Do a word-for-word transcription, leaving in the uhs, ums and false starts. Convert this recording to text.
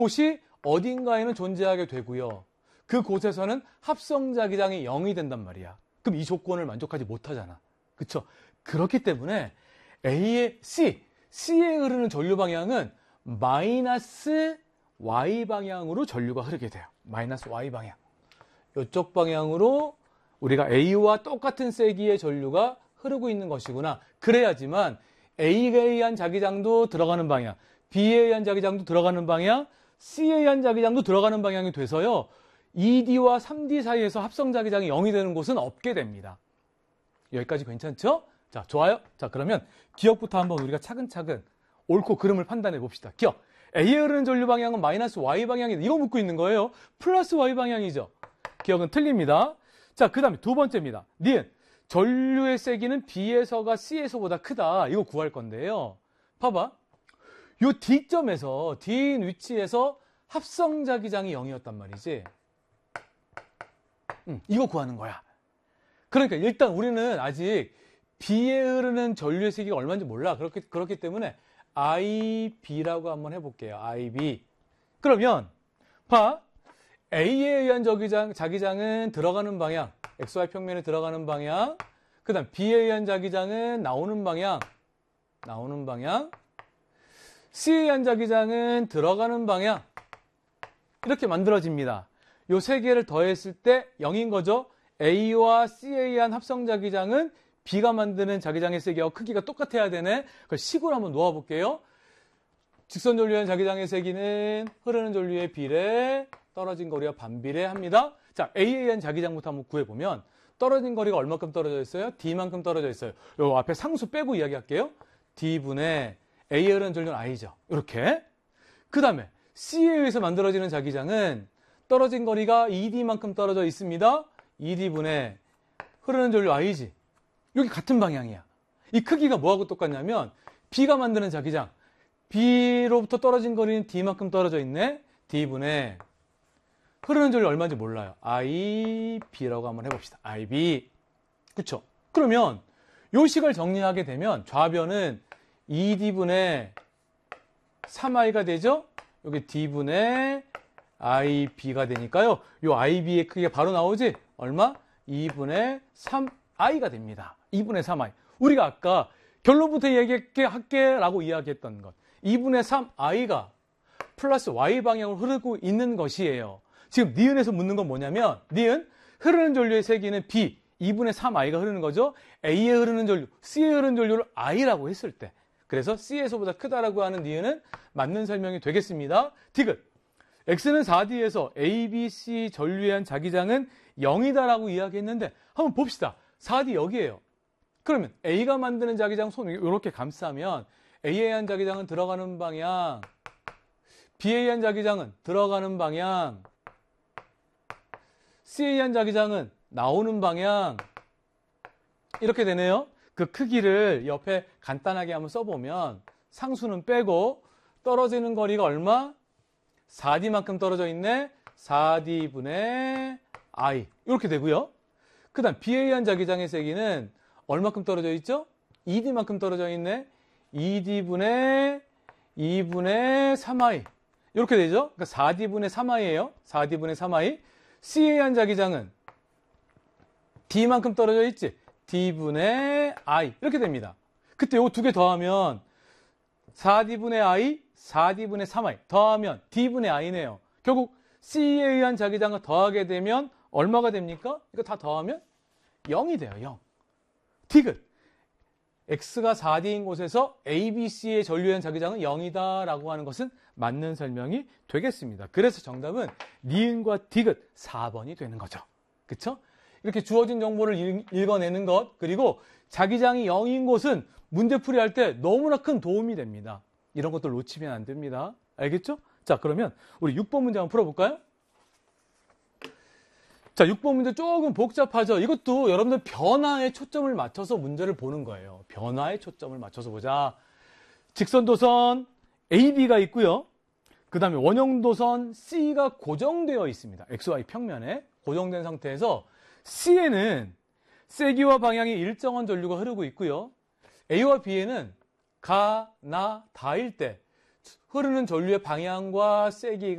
곳이 어딘가에는 존재하게 되고요. 그곳에서는 합성자기장이 영이 된단 말이야. 그럼 이 조건을 만족하지 못하잖아. 그쵸? 그렇기 때문에 A의 C, C에 흐르는 전류 방향은 마이너스 Y 방향으로 전류가 흐르게 돼요. 마이너스 Y 방향. 이쪽 방향으로 우리가 A와 똑같은 세기의 전류가 흐르고 있는 것이구나. 그래야지만 A에 의한 자기장도 들어가는 방향, B에 의한 자기장도 들어가는 방향, C에 의한 자기장도 들어가는 방향이 돼서요. 이 디와 삼 디 사이에서 합성 자기장이 영이 되는 곳은 없게 됩니다. 여기까지 괜찮죠? 자, 좋아요. 자, 그러면 기억부터 한번 우리가 차근차근 옳고 그름을 판단해 봅시다. 기억. A에 흐르는 전류 방향은 마이너스 Y 방향이다. 이거 묻고 있는 거예요. 플러스 Y 방향이죠. 기억은 틀립니다. 자, 그 다음에 두 번째입니다. 니은. 전류의 세기는 B에서가 C에서보다 크다. 이거 구할 건데요. 봐봐. 요 D점에서, D인 위치에서 합성자기장이 영이었단 말이지. 음, 이거 구하는 거야. 그러니까 일단 우리는 아직 B에 흐르는 전류의 세기가 얼마인지 몰라. 그렇기, 그렇기 때문에 아이비라고 한번 해볼게요. 아이비. 그러면 봐. A에 의한 자기장, 자기장은 들어가는 방향, 엑스와이 평면에 들어가는 방향. 그 다음 B에 의한 자기장은 나오는 방향, 나오는 방향. C에 의한 자기장은 들어가는 방향. 이렇게 만들어집니다. 요 세 개를 더했을 때 영인 거죠. A와 C에 의한 합성 자기장은 B가 만드는 자기장의 세기와 크기가 똑같아야 되네. 그걸 식으로 한번 놓아볼게요. 직선 전류에 의한 자기장의 세기는 흐르는 전류의 비례, 떨어진 거리와 반비례합니다. 자, A에 의한 자기장부터 한번 구해보면 떨어진 거리가 얼마큼 떨어져 있어요? D만큼 떨어져 있어요. 요 앞에 상수 빼고 이야기할게요. D분의 A에 흐르는 전류는 I죠. 이렇게. 그 다음에 C에 의해서 만들어지는 자기장은 떨어진 거리가 이 디만큼 떨어져 있습니다. 이 디분의 흐르는 전류 I지. 여기 같은 방향이야. 이 크기가 뭐하고 똑같냐면 B가 만드는 자기장. B로부터 떨어진 거리는 D만큼 떨어져 있네. D분의 흐르는 전류 얼마인지 몰라요. 아이비라고 한번 해봅시다. 아이비. 그쵸? 그러면 요 식을 정리하게 되면 좌변은 이 디분의 삼 아이가 되죠? 여기 D분의 아이비가 되니까요. 요 아이비의 크기가 바로 나오지? 얼마? 이분의 삼 아이가 됩니다. 이분의 삼 아이. 우리가 아까 결론부터 얘기할게 할게 라고 이야기했던 것. 이분의 삼 아이가 플러스 Y 방향으로 흐르고 있는 것이에요. 지금 니은에서 묻는 건 뭐냐면 니은 흐르는 전류의 세기는 B, 이분의 삼 아이가 흐르는 거죠. A에 흐르는 전류, C에 흐르는 전류를 I라고 했을 때. 그래서 C에서보다 크다라고 하는 니은은 맞는 설명이 되겠습니다. 디귿. X는 사 디에서 A, B, C 전류에 의한 자기장은 영이다라고 이야기했는데 한번 봅시다. 사 디 여기에요. 그러면 A가 만드는 자기장 손 이렇게 감싸면 A에 의한 자기장은 들어가는 방향, B에 의한 자기장은 들어가는 방향, C에 의한 자기장은 나오는 방향. 이렇게 되네요. 그 크기를 옆에 간단하게 한번 써보면 상수는 빼고 떨어지는 거리가 얼마? 사 디만큼 떨어져 있네. 사 디분의 I. 이렇게 되고요. 그 다음 B에 의한 자기장의 세기는 얼마큼 떨어져 있죠? 이 디만큼 떨어져 있네. 이 디분의 이분의 삼 아이. 이렇게 되죠? 그러니까 사 디분의 삼 아이예요. 사 디분의 삼 아이. C에 의한 자기장은 D만큼 떨어져 있지? D분의 I. 이렇게 됩니다. 그때 요 두 개 더하면 사 디분의 I, 사 디분의 삼 아이. 더하면 D분의 I네요. 결국 C에 의한 자기장을 더하게 되면 얼마가 됩니까? 이거 다 더하면 영이 돼요. 영. 디귿. X가 사 디인 곳에서 A, B, C의 전류에 의한 자기장은 영이다 라고 하는 것은 맞는 설명이 되겠습니다. 그래서 정답은 니은과 디귿 사 번이 되는 거죠. 그쵸? 이렇게 주어진 정보를 읽어내는 것, 그리고 자기장이 영인 곳은 문제풀이 할 때 너무나 큰 도움이 됩니다. 이런 것들 놓치면 안 됩니다. 알겠죠? 자, 그러면 우리 육 번 문제 한번 풀어볼까요? 자, 육 번 문제 조금 복잡하죠? 이것도 여러분들 변화에 초점을 맞춰서 문제를 보는 거예요. 변화에 초점을 맞춰서 보자. 직선도선 에이 비가 있고요. 그 다음에 원형도선 C가 고정되어 있습니다. 엑스 와이 평면에 고정된 상태에서 C에는 세기와 방향이 일정한 전류가 흐르고 있고요. A와 B에는 가, 나, 다일 때 흐르는 전류의 방향과 세기가